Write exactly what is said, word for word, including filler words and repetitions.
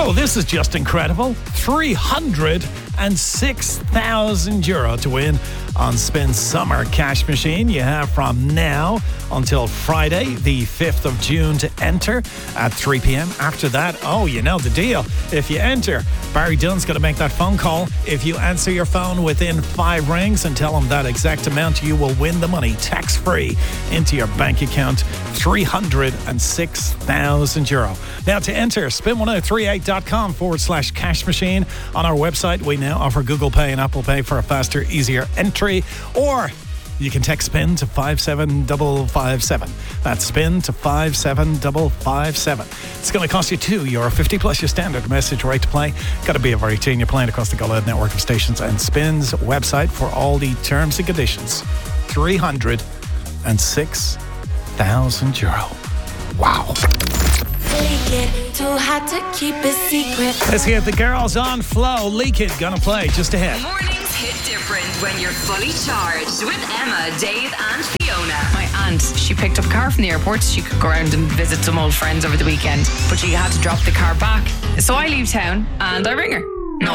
Oh, this is just incredible. three hundred six thousand euro to win on Spin Summer Cash Machine. You have from now until Friday, the fifth of June, to enter at three p.m. After that, oh, you know the deal. If you enter, Barry Dunn's going to make that phone call. If you answer your phone within five rings and tell him that exact amount, you will win the money tax-free into your bank account. three hundred six thousand euro. Now to enter, spin ten thirty-eight dot com forward slash cash machine. On our website, we now offer Google Pay and Apple Pay for a faster, easier entry. Or you can text SPIN to five seven five five seven. That's SPIN to five seven five five seven. It's going to cost you two euro fifty plus your standard message rate to play. Got to be over eighteen. You're playing across the Go Loud network of stations, and Spin's website for all the terms and conditions. three hundred six thousand euro. Wow. Too hot to keep a secret. Let's get the girls on Flow. Leak It, gonna play just ahead. Mornings hit different when you're fully charged with Emma, Dave, and Fiona. My aunt, she picked up a car from the airport. She could go around and visit some old friends over the weekend, but she had to drop the car back. So I leave town and I ring her.